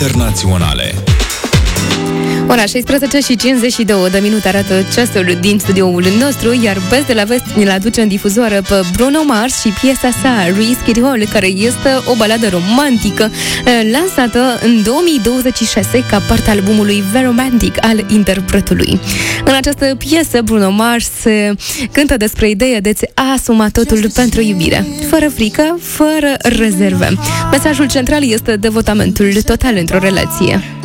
internaționale. Ora 16 și 52 de minute arată ceasul din studioul nostru, iar Best de la Vest ne-l aduce în difuzoară pe Bruno Mars și piesa sa Risk It All, care este o baladă romantică lansată în 2026 ca parte al albumului Veromantic al interpretului. În această piesă, Bruno Mars cântă despre ideea de a asuma totul pentru iubire, fără frică, fără rezerve. Mesajul central este devotamentul total într-o relație.